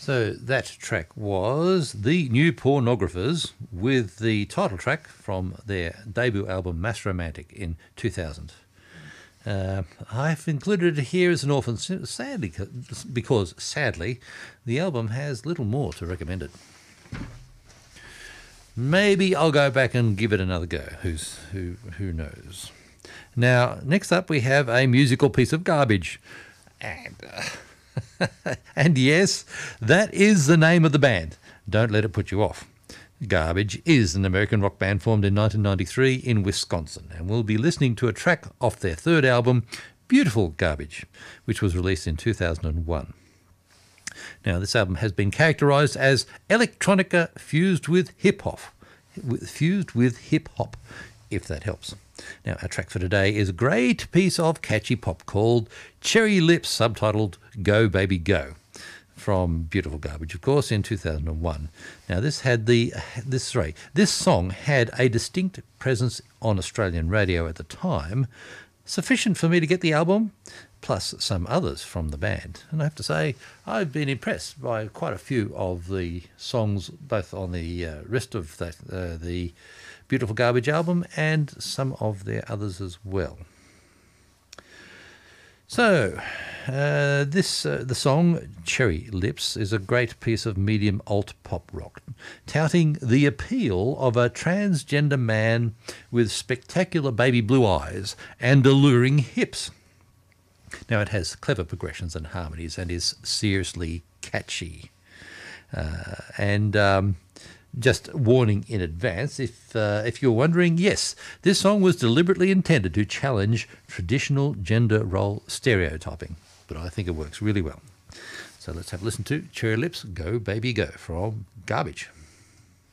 So that track was the New Pornographers with the title track from their debut album Mass Romantic in 2000. I've included it here as an orphan sadly, because sadly the album has little more to recommend it. Maybe I'll go back and give it another go. Who knows? Now, next up we have a musical piece of garbage. And yes, that is the name of the band. Don't let it put you off. Garbage is an American rock band formed in 1993 in Wisconsin, and we'll be listening to a track off their third album, Beautiful Garbage, which was released in 2001. Now, this album has been characterised as electronica fused with hip-hop, if that helps. Now, our track for today is a great piece of catchy pop called Cherry Lips, subtitled Go Baby Go, from Beautiful Garbage, of course, in 2001. Now, this song had a distinct presence on Australian radio at the time, sufficient for me to get the album, plus some others from the band. And I have to say, I've been impressed by quite a few of the songs, both on the rest of the Beautiful Garbage album and some of their others as well. So, the song Cherry Lips is a great piece of medium alt pop rock, touting the appeal of a transgender man with spectacular baby blue eyes and alluring hips. Now, it has clever progressions and harmonies and is seriously catchy. Just warning in advance, if you're wondering, yes, this song was deliberately intended to challenge traditional gender role stereotyping, but I think it works really well. So let's have a listen to Cherry Lips, Go Baby Go from Garbage.